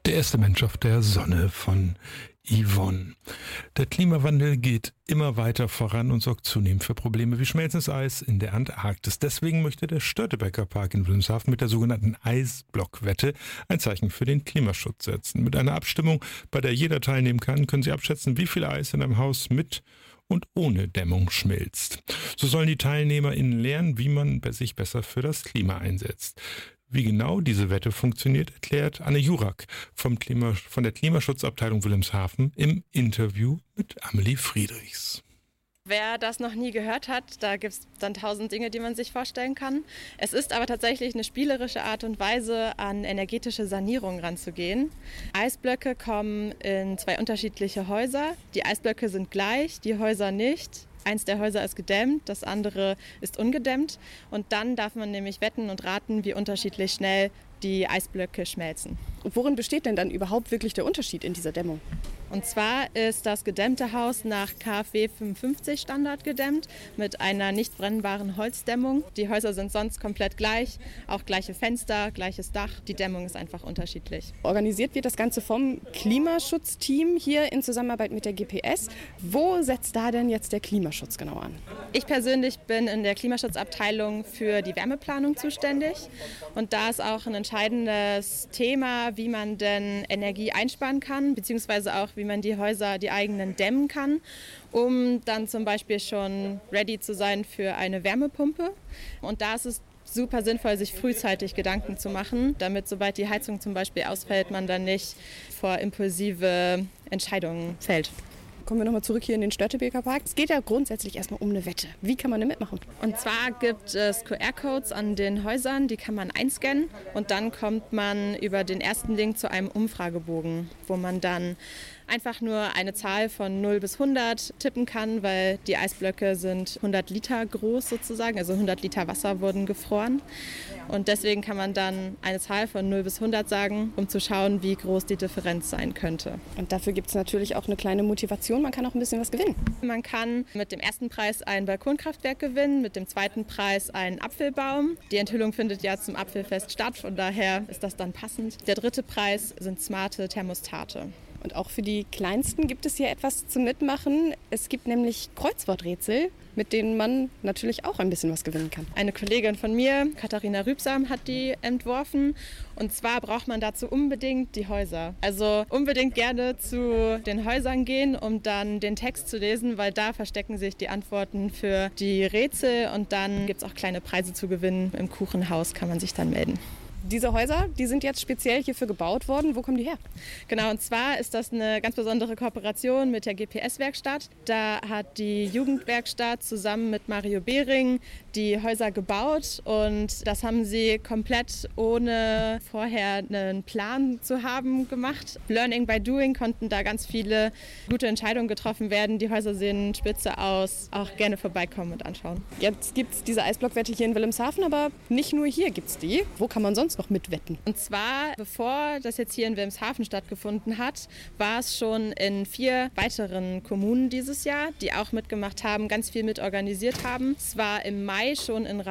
Der erste Mensch auf der Sonne von Yvonne. Der Klimawandel geht immer weiter voran und sorgt zunehmend für Probleme wie schmelzendes Eis in der Antarktis. Deswegen möchte der Störtebeker Park in Wilhelmshaven mit der sogenannten Eisblockwette ein Zeichen für den Klimaschutz setzen. Mit einer Abstimmung, bei der jeder teilnehmen kann, können Sie abschätzen, wie viel Eis in einem Haus mit und ohne Dämmung schmilzt. So sollen die TeilnehmerInnen lernen, wie man sich besser für das Klima einsetzt. Wie genau diese Wette funktioniert, erklärt Anne Jurak von der Klimaschutzabteilung Wilhelmshaven im Interview mit Amelie Friedrichs. Wer das noch nie gehört hat, da gibt es dann 1000 Dinge, die man sich vorstellen kann. Es ist aber tatsächlich eine spielerische Art und Weise, an energetische Sanierung ranzugehen. Eisblöcke kommen in 2 unterschiedliche Häuser. Die Eisblöcke sind gleich, die Häuser nicht. Eins der Häuser ist gedämmt, das andere ist ungedämmt. Und dann darf man nämlich wetten und raten, wie unterschiedlich schnell die Eisblöcke schmelzen. Und worin besteht denn dann überhaupt wirklich der Unterschied in dieser Dämmung? Und zwar ist das gedämmte Haus nach KfW 55 Standard gedämmt mit einer nicht brennbaren Holzdämmung. Die Häuser sind sonst komplett gleich, auch gleiche Fenster, gleiches Dach. Die Dämmung ist einfach unterschiedlich. Organisiert wird das Ganze vom Klimaschutzteam hier in Zusammenarbeit mit der GPS. Wo setzt da denn jetzt der Klimaschutz genau an? Ich persönlich bin in der Klimaschutzabteilung für die Wärmeplanung zuständig. Und da ist auch ein entscheidendes Thema, wie man denn Energie einsparen kann, beziehungsweise auch, wie man die Häuser, die eigenen dämmen kann, um dann zum Beispiel schon ready zu sein für eine Wärmepumpe. Und da ist es super sinnvoll, sich frühzeitig Gedanken zu machen, damit, sobald die Heizung zum Beispiel ausfällt, man dann nicht vor impulsive Entscheidungen fällt. Kommen wir nochmal zurück hier in den Störtebeker Park. Es geht ja grundsätzlich erstmal um eine Wette. Wie kann man denn mitmachen? Und zwar gibt es QR-Codes an den Häusern, die kann man einscannen und dann kommt man über den ersten Link zu einem Umfragebogen, wo man dann einfach nur eine Zahl von 0 bis 100 tippen kann, weil die Eisblöcke sind 100 Liter groß sozusagen, also 100 Liter Wasser wurden gefroren. Und deswegen kann man dann eine Zahl von 0 bis 100 sagen, um zu schauen, wie groß die Differenz sein könnte. Und dafür gibt es natürlich auch eine kleine Motivation. Man kann auch ein bisschen was gewinnen. Man kann mit dem ersten Preis ein Balkonkraftwerk gewinnen, mit dem zweiten Preis einen Apfelbaum. Die Enthüllung findet ja zum Apfelfest statt, von daher ist das dann passend. Der dritte Preis sind smarte Thermostate. Und auch für die Kleinsten gibt es hier etwas zum Mitmachen. Es gibt nämlich Kreuzworträtsel, mit denen man natürlich auch ein bisschen was gewinnen kann. Eine Kollegin von mir, Katharina Rübsam, hat die entworfen. Und zwar braucht man dazu unbedingt die Häuser. Also unbedingt gerne zu den Häusern gehen, um dann den Text zu lesen, weil da verstecken sich die Antworten für die Rätsel. Und dann gibt es auch kleine Preise zu gewinnen. Im Kuchenhaus kann man sich dann melden. Diese Häuser, die sind jetzt speziell hierfür gebaut worden. Wo kommen die her? Genau, und zwar ist das eine ganz besondere Kooperation mit der GPS-Werkstatt. Da hat die Jugendwerkstatt zusammen mit Mario Behring die Häuser gebaut und das haben sie komplett ohne vorher einen Plan zu haben gemacht. Learning by doing konnten da ganz viele gute Entscheidungen getroffen werden. Die Häuser sehen spitze aus. Auch gerne vorbeikommen und anschauen. Jetzt gibt es diese Eisblockwette hier in Wilhelmshaven, aber nicht nur hier gibt es die. Wo kann man sonst noch mitwetten? Und zwar, bevor das jetzt hier in Wilhelmshaven stattgefunden hat, war es schon in 4 weiteren Kommunen dieses Jahr, die auch mitgemacht haben, ganz viel mitorganisiert haben. Es war im Mai schon in